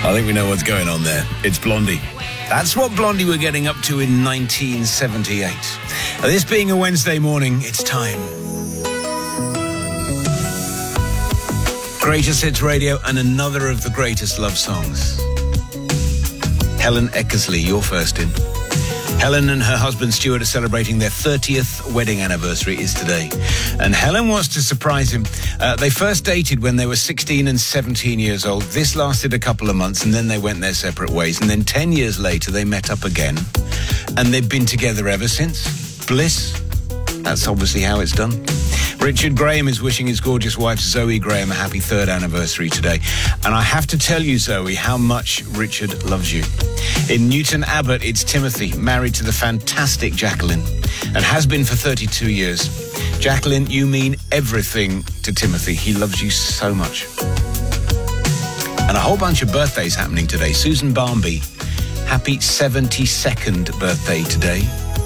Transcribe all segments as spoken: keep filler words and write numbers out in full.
I think we know what's going on there. It's Blondie. That's what Blondie were getting up to in nineteen seventy-eight. Now, this being a Wednesday morning, it's time. Greatest Hits Radio and another of the greatest love songs. Helen Eckersley, you're first in. Helen and her husband Stuart are celebrating their thirtieth wedding anniversary is today. And Helen wants to surprise him. Uh, they first dated when they were sixteen and seventeen years old. This lasted a couple of months and then they went their separate ways. And then ten years later, they met up again. And they've been together ever since. Bliss. That's obviously how it's done. Richard Graham is wishing his gorgeous wife Zoe Graham a happy third anniversary today. And I have to tell you, Zoe, how much Richard loves you. In Newton Abbot, it's Timothy, married to the fantastic Jacqueline, and has been for thirty-two years. Jacqueline, you mean everything to Timothy. He loves you so much. And a whole bunch of birthdays happening today. Susan Barmby, happy seventy-second birthday today.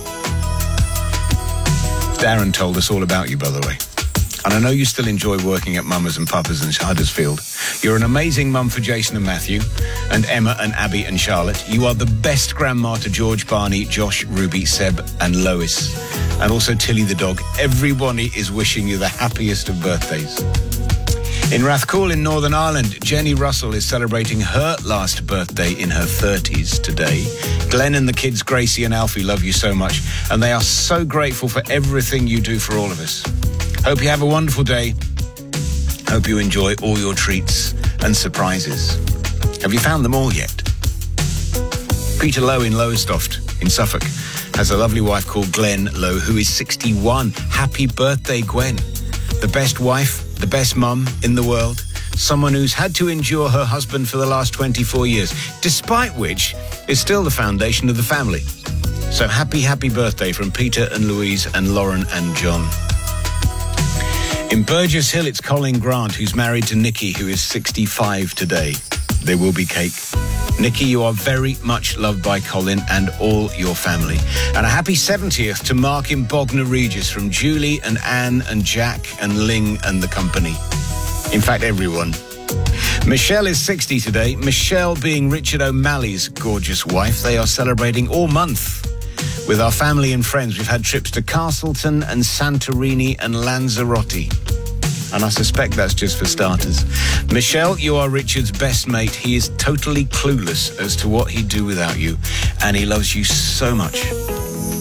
Darren told us all about you, by the way. And I know you still enjoy working at Mamas and Papas in Huddersfield. You're an amazing mum for Jason and Matthew, and Emma and Abby and Charlotte. You are the best grandma to George, Barney, Josh, Ruby, Seb and Lois. And also Tilly the dog. Everybody is wishing you the happiest of birthdays. In Rathcoole in Northern Ireland, Jenny Russell is celebrating her last birthday in her thirties today. Glenn and the kids, Gracie and Alfie, love you so much, and they are so grateful for everything you do for all of us. Hope you have a wonderful day. Hope you enjoy all your treats and surprises. Have you found them all yet? Peter Lowe in Lowestoft in Suffolk has a lovely wife called Gwen Lowe, who is sixty-one. Happy birthday, Gwen. The best wife, the best mum in the world. Someone who's had to endure her husband for the last twenty-four years, despite which is still the foundation of the family. So happy, happy birthday from Peter and Louise and Lauren and John. In Burgess Hill, it's Colin Grant, who's married to Nikki, who is sixty-five today. There will be cake. Nikki, you are very much loved by Colin and all your family. And a happy seventieth to Mark in Bognor Regis from Julie and Anne and Jack and Ling and the company. In fact, everyone. Michelle is sixty today. Michelle being Richard O'Malley's gorgeous wife. They are celebrating all month. With our family and friends, we've had trips to Castleton and Santorini and Lanzarote. And I suspect that's just for starters. Michelle, you are Richard's best mate. He is totally clueless as to what he'd do without you. And he loves you so much.